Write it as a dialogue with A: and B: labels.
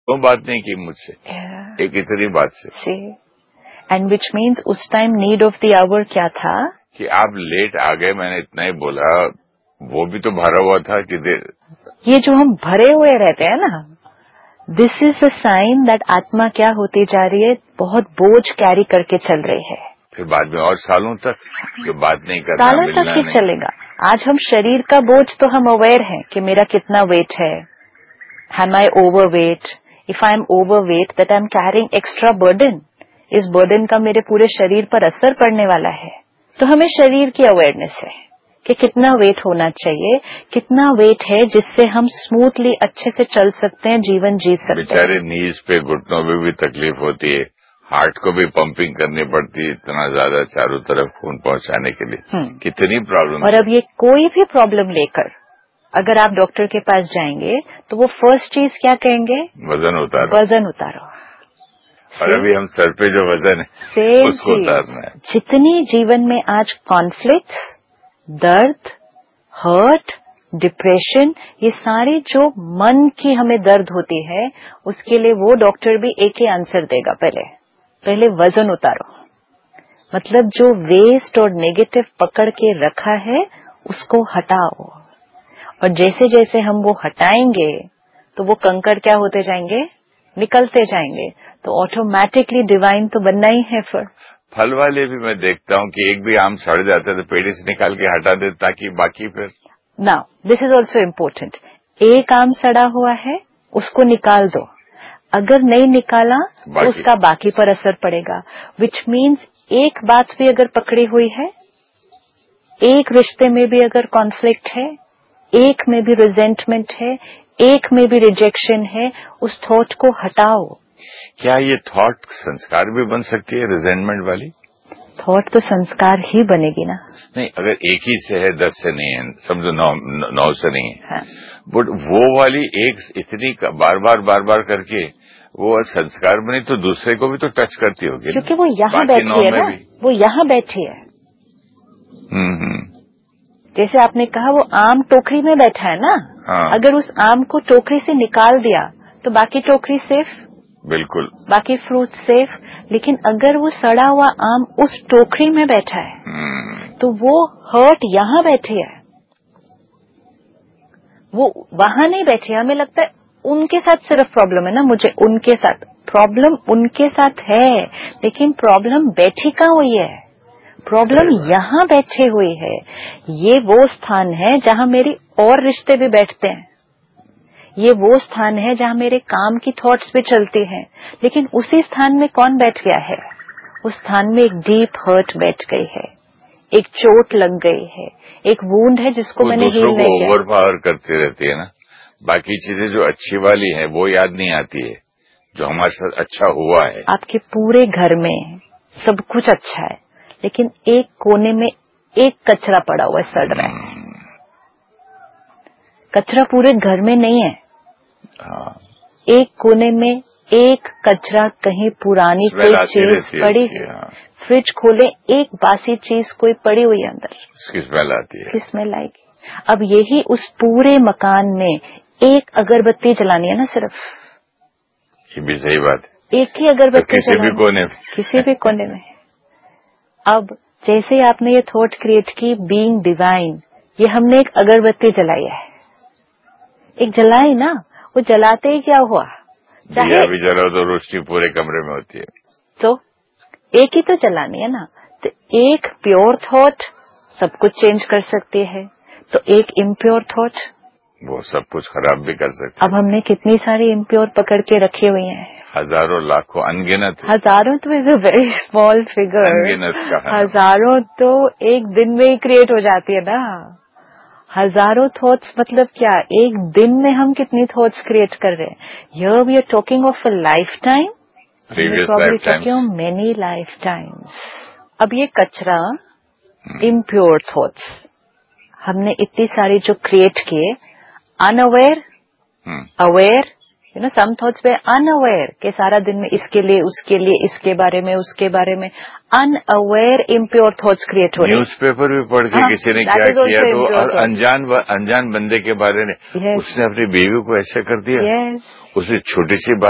A: वो बात नहीं की मुझसे, एक इतनी बात से।
B: एंड विच मीन्स उस time need of the our क्या था
A: कि आप लेट आ गए, मैंने इतना ही बोला। वो भी तो भरा हुआ था कि
B: ये जो हम भरे हुए रहते हैं ना, this is a sign that आत्मा क्या होती जा रही है, बहुत बोझ कैरी करके चल रही है।
A: फिर बाद में और सालों तक जो बात नहीं करना,
B: सालों तक ही चलेगा। आज हम शरीर का बोझ तो हम अवेयर हैं कि मेरा कितना वेट है, M I over weight, if I am over weight that I am carrying extra burden, इस बर्डन का मेरे पूरे शरीर पर असर पड़ने वाला है। तो हमें शरीर की अवेयरनेस है कि कितना वेट होना चाहिए, कितना वेट है जिससे हम स्मूथली अच्छे से चल सकते हैं, जीवन जी सकते हैं।
A: बेचारे नीज पे घुटनों में भी तकलीफ होती है, हार्ट को भी पंपिंग करनी पड़ती है, इतना ज्यादा चारों तरफ खून पहुंचाने के लिए। कितनी प्रॉब्लम।
B: और अब ये कोई भी प्रॉब्लम लेकर अगर आप डॉक्टर के पास जाएंगे तो वो फर्स्ट चीज क्या कहेंगे,
A: वजन उतारो,
B: वजन उतारो।
A: और अभी हम सर पे जो वजन है उसको उतारना है।
B: जितनी जीवन में आज कॉन्फ्लिक्ट, दर्द, हर्ट, डिप्रेशन, ये सारी जो मन की हमें दर्द होती है, उसके लिए वो डॉक्टर भी एक ही आंसर देगा, पहले वजन उतारो। मतलब जो वेस्ट और नेगेटिव पकड़ के रखा है उसको हटाओ, और जैसे जैसे हम वो हटाएंगे तो वो कंकड़ क्या होते जाएंगे, निकलते जाएंगे। तो ऑटोमेटिकली डिवाइन तो बनना ही है। फिर
A: फल वाले भी मैं देखता हूँ कि एक भी आम सड़ जाता है तो पेड़ से निकाल के हटा दे ताकि बाकी फिर।
B: Now this is also important. एक आम सड़ा हुआ है उसको निकाल दो, अगर नहीं निकाला तो उसका बाकी पर असर पड़ेगा। विच मीन्स एक बात भी अगर पकड़ी हुई है, एक रिश्ते में भी अगर कॉन्फ्लिक्ट है, एक में भी रिजेंटमेंट है, एक में भी रिजेक्शन है, उस थॉट को हटाओ।
A: क्या ये थॉट संस्कार भी बन सकती है, रिजेंटमेंट वाली?
B: थॉट तो संस्कार ही बनेगी ना।
A: नहीं, अगर एक ही से है, 10 से नहीं है, समझो 9 से नहीं है,
B: हाँ।
A: बट वो वाली एक इतनी बार बार करके वो संस्कार बनी तो दूसरे को भी तो टच करती होगी,
B: क्योंकि वो यहाँ बैठी है ना, वो यहाँ बैठी है। जैसे आपने कहा वो आम टोकरी में बैठा है ना।
A: हाँ।
B: अगर उस आम को टोकरी से निकाल दिया तो बाकी टोकरी सेफ,
A: बिल्कुल, बाकी
B: फ्रूट सेफ। लेकिन अगर वो सड़ा हुआ आम उस टोकरी में बैठा है तो वो हर्ट यहाँ बैठी है, वो वहां नहीं बैठी है। हमें लगता है उनके साथ सिर्फ प्रॉब्लम है ना, मुझे उनके साथ प्रॉब्लम, उनके साथ है, लेकिन प्रॉब्लम बैठी कहाँ हुई है, प्रॉब्लम यहाँ बैठे हुई है। ये वो स्थान है जहाँ मेरी और रिश्ते भी बैठते हैं, ये वो स्थान है जहाँ मेरे काम की थॉट्स भी चलती हैं। लेकिन उसी स्थान में कौन बैठ गया है, उस स्थान में एक डीप हर्ट बैठ गई है, एक चोट लग गई है, एक वूंड है जिसको मैंने हील नहीं किया।
A: ओवर पावर करती रहती है ना, बाकी चीजें जो अच्छी वाली है वो याद नहीं आती है, जो हमारे साथ अच्छा हुआ है।
B: आपके पूरे घर में सब कुछ अच्छा है, लेकिन एक कोने में एक कचरा पड़ा हुआ है, सड़ रहा है। कचरा पूरे घर में नहीं है।
A: हाँ।
B: एक कोने में एक कचरा, कहीं पुरानी कोई चीज पड़ी है। फ्रिज खोले, एक बासी चीज कोई पड़ी हुई है अंदर,
A: उसकी स्मेल आती है,
B: स्मेल आएगी। अब यही उस पूरे मकान में एक अगरबत्ती जलानी है ना, सिर्फ।
A: ये भी सही बात है,
B: एक ही अगरबत्ती
A: तो किसी भी कोने में,
B: किसी भी कोने में। अब जैसे आपने ये थॉट क्रिएट की बीइंग डिवाइन, ये हमने एक अगरबत्ती जलाई है, एक जलाई ना, वो जलाते ही क्या हुआ,
A: दिया भी जलाओ तो रोशनी पूरे कमरे में होती है। तो
B: एक ही तो जलानी है ना। तो एक प्योर थॉट सब कुछ चेंज कर सकती है, तो एक इम्प्योर थॉट
A: वो सब कुछ खराब भी कर सकती है।
B: अब हमने कितनी सारी इम्प्योर पकड़ के रखी हुई हैं,
A: हजारों, लाखों, अनगिनत।
B: हजारों तो is a very small figure,
A: अनगिनत का
B: हजारों तो एक दिन में ही क्रिएट हो जाती है ना। हजारों थॉट्स मतलब क्या, एक दिन में हम कितनी थॉट्स क्रिएट कर रहे हैं। Here we are talking of a life time, many life times. अब ये कचरा, इम्प्योर थॉट्स हमने इतनी सारी जो क्रिएट किए, unaware, aware, you know some thoughts way unaware के सारा दिन में इसके लिए, उसके लिए, इसके बारे में, उसके बारे में, अनअवेयर इम्प्योर थॉट्स क्रिएट हो रहे हैं।
A: न्यूज़पेपर भी पढ़ के किसी ने क्या किया तो, और अनजान बंदे के बारे में उसने अपनी बीवी को ऐसे कर दिया, उसे छोटी सी बात